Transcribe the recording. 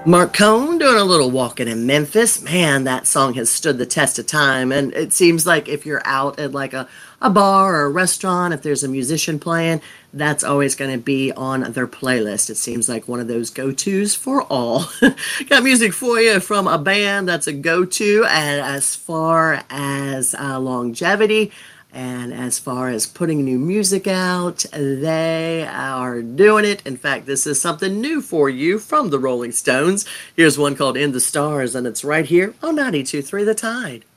Mark Cohn doing a little walking in Memphis. Man, that song has stood the test of time. And it seems like if you're out at like a bar or a restaurant, if there's a musician playing, that's always going to be on their playlist. It seems like one of those go-tos for all. Got music for you from a band that's a go-to, and as far as longevity, and as far as putting new music out, they are doing it. In fact, this is something new for you from the Rolling Stones. Here's one called In the Stars, and it's right here on 92.3 The Tide.